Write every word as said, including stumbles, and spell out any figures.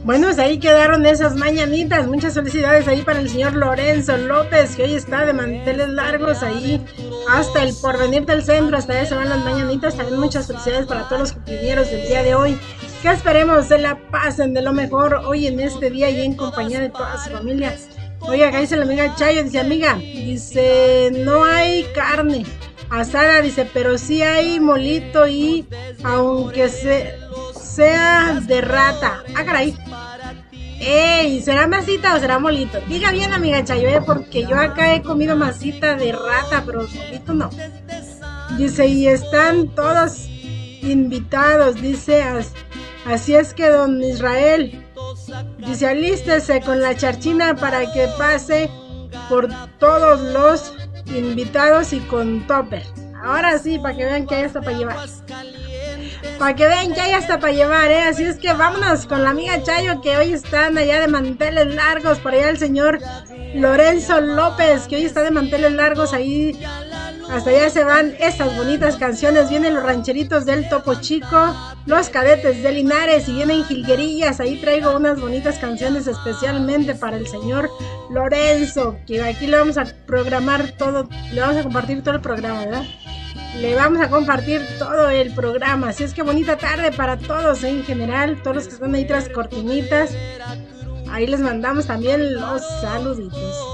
Bueno, pues ahí quedaron esas mañanitas. Muchas felicidades ahí para el señor Lorenzo López, que hoy está de manteles largos ahí hasta el Porvenir del Centro. Hasta allá se van las mañanitas. También muchas felicidades para todos los cumpleaños del día de hoy. Que esperemos se la pasen de lo mejor hoy en este día y en compañía de toda su familia. Oiga, acá dice la amiga Chayo, dice amiga, dice, no hay carne asada, dice, pero sí hay molito y aunque se, sea de rata. Ah, caray. Ey, ¿será masita o será molito? Diga bien, amiga Chayo, eh, porque yo acá he comido masita de rata, pero molito no. Dice, y están todos invitados, dice, así es que don Israel, dice, alístese con la charchina para que pase por todos los invitados y con topper. Ahora sí, para que vean que hay hasta para llevar. Para que vean que hay hasta para llevar, ¿eh? Así es que vámonos con la amiga Chayo, que hoy están allá de manteles largos. Por allá el señor Lorenzo López, que hoy está de manteles largos. Ahí, hasta allá se van estas bonitas canciones. Vienen los rancheritos del Topo Chico, los cadetes de Linares y vienen jilguerillas. Ahí traigo unas bonitas canciones especialmente para el señor Lorenzo, que aquí le vamos a programar todo, le vamos a compartir todo el programa, ¿verdad? Le vamos a compartir todo el programa. Así es que bonita tarde para todos en general, todos los que están ahí tras cortinitas. Ahí les mandamos también los saluditos.